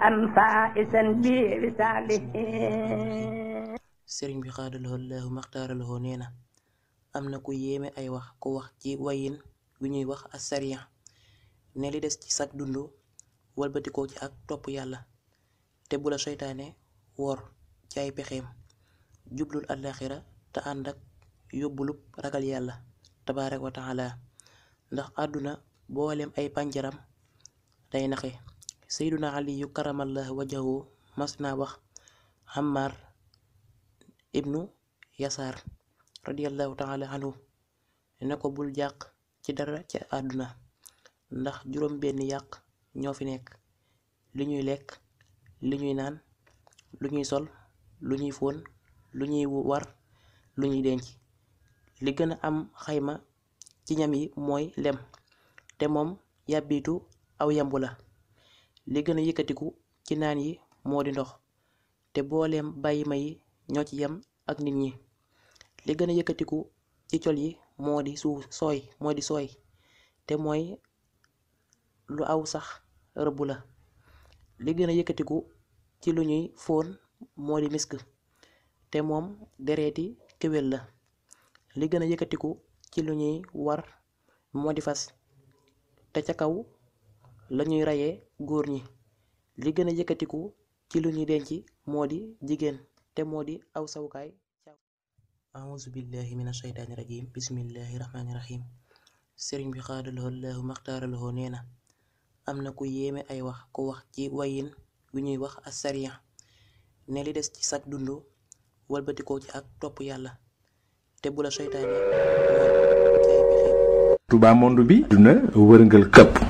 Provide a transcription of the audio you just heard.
فائزا بوصاله sëriñ bi xaadalahoo laahu maxtaaralahoo nee na am na ku yéeme ay wax ku wax ci wayin wi ñuy wax asariya ne li des ci sag dund walbatikoo ci ak topp yàlla te bu la seytaane wor ci ay pexeem jublul àllaaxira te ànd ak yóbbulub ragal yàlla tabaaraka wa taala ndax àdduna boolem ay pànjaram day naxe. Seyduna aliyu karamallahu wajahu mas naa wax Ammar ibnu Yasaar radiyallahu taala anhu ne ko bul jàq ci dara ci àdduna ndax juróom benn yàq ñoo fi nekk: li ñuy lekk, li ñuy naan, lu ñuy sol, lu ñuy fóon, lu ñuy war, lu ñuy denc. li gën a am xayma ci ñam yi mooy lem te moom yàbbitu aw yambu la. li gën a yëkkatiku ci naan yi moo di ndox te booleem bàyyi ma yi ñoo ci yem ak nit ñi. li gën a yëkkatiku ci col yi moo di sooy te mooy lu aw sax rëbb la. li gën a yëkkatiku ci lu ñuy fóon moo di misk te moom dereeti kéwél la. li gën a yëkkatiku ci lu ñuy war moo di fas te ca kaw la ñuy rayee góor ñi. li gën a yëkkatiku ci lu ñuy denc moo di jigéen te moo di aw sawukaay. auzu billahi mina shaytaani rajim bismillahi rahmaani rahim. sëriñ bi xaadalahoo laahu maxtaaralahoo nee na am na ku yéeme ay wax ku wax ci wayin wi ñuy wax asariya ne li des ci sag dund walbatikoo ci ak topp yàlla te bu la seytaane wor ci ay pexeem. Touba monde bi duna wërngal këpp